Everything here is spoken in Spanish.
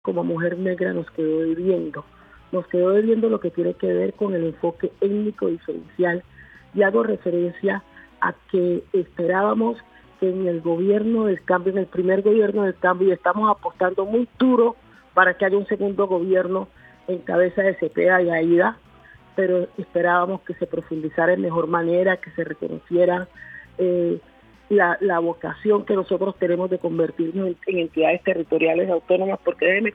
como mujer negra nos quedó debiendo. Nos quedó debiendo lo que tiene que ver con el enfoque étnico diferencial, y hago referencia a que esperábamos que en el gobierno del cambio, en el primer gobierno del cambio, y estamos apostando muy duro para que haya un segundo gobierno en cabeza de Cepeda y Aida, pero esperábamos que se profundizara en mejor manera, que se reconociera la vocación que nosotros tenemos de convertirnos en entidades territoriales autónomas, porque déjeme